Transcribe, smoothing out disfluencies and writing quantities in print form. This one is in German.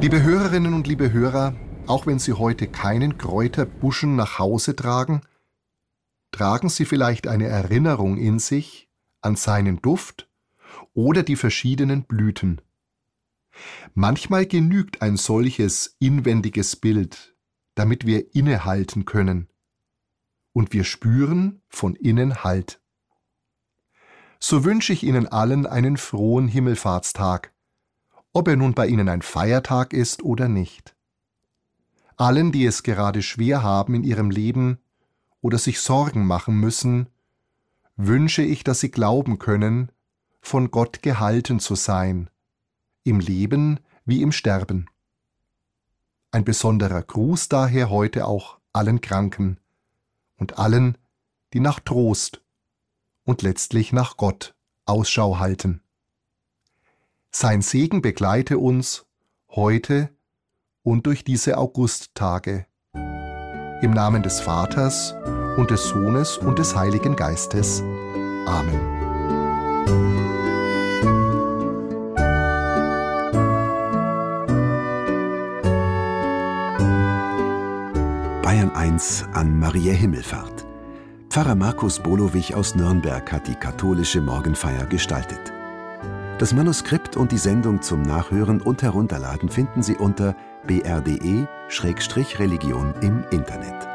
Liebe Hörerinnen und liebe Hörer, auch wenn Sie heute keinen Kräuterbuschen nach Hause tragen, tragen Sie vielleicht eine Erinnerung in sich an seinen Duft oder die verschiedenen Blüten. Manchmal genügt ein solches inwendiges Bild, damit wir innehalten können und wir spüren von innen Halt. So wünsche ich Ihnen allen einen frohen Himmelfahrtstag, ob er nun bei Ihnen ein Feiertag ist oder nicht. Allen, die es gerade schwer haben in ihrem Leben oder sich Sorgen machen müssen, wünsche ich, dass sie glauben können, von Gott gehalten zu sein, im Leben wie im Sterben. Ein besonderer Gruß daher heute auch allen Kranken und allen, die nach Trost und letztlich nach Gott Ausschau halten. Sein Segen begleite uns heute und durch diese Augusttage. Im Namen des Vaters und des Sohnes und des Heiligen Geistes. Amen. Bayern 1 an Mariä Himmelfahrt. Pfarrer Markus Bolowich aus Nürnberg hat die katholische Morgenfeier gestaltet. Das Manuskript und die Sendung zum Nachhören und Herunterladen finden Sie unter br.de/religion im Internet.